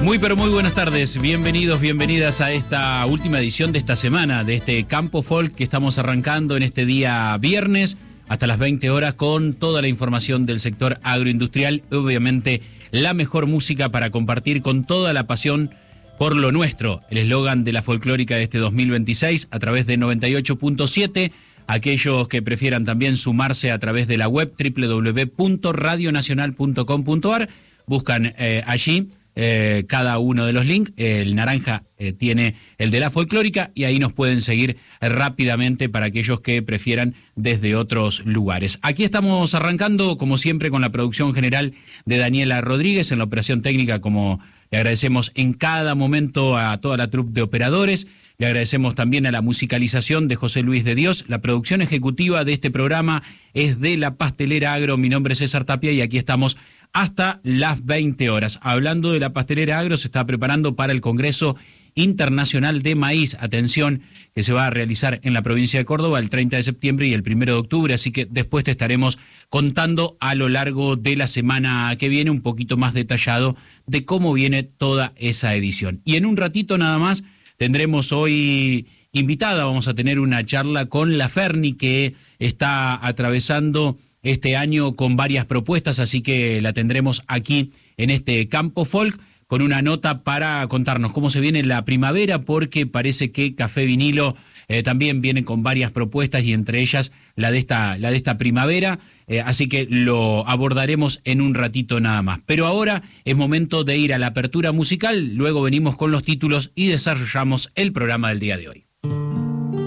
Muy pero muy buenas tardes, bienvenidos, bienvenidas a esta última edición de esta semana, de este Campo Folk que estamos arrancando en este día viernes hasta las 20 horas con toda la información del sector agroindustrial, obviamente la mejor música para compartir con toda la pasión por lo nuestro, el eslogan de la folclórica de este 2026 a través de 98.7, aquellos que prefieran también sumarse a través de la web www.radionacional.com.ar, buscan allí cada uno de los links. El naranja tiene el de la folclórica y ahí nos pueden seguir rápidamente para aquellos que prefieran desde otros lugares. Aquí estamos arrancando como siempre con la producción general de Daniela Rodríguez, en la operación técnica, como le agradecemos en cada momento a toda la troupe de operadores. Le agradecemos también a la musicalización de José Luis de Dios. La producción ejecutiva de este programa es de La Pastelera Agro. Mi nombre es César Tapia y aquí estamos hasta las 20 horas. Hablando de la Pastelera Agro, se está preparando para el Congreso Internacional de Maíz. Atención, que se va a realizar en la provincia de Córdoba el 30 de septiembre y el 1 de octubre, así que después te estaremos contando a lo largo de la semana que viene un poquito más detallado de cómo viene toda esa edición. Y en un ratito nada más tendremos hoy invitada, vamos a tener una charla con la Ferni, que está atravesando este año con varias propuestas, así que la tendremos aquí en este Campo Folk con una nota para contarnos cómo se viene la primavera, porque parece que Café Vinilo también viene con varias propuestas y entre ellas la de esta primavera, así que lo abordaremos en un ratito nada más. Pero ahora es momento de ir a la apertura musical, luego venimos con los títulos y desarrollamos el programa del día de hoy.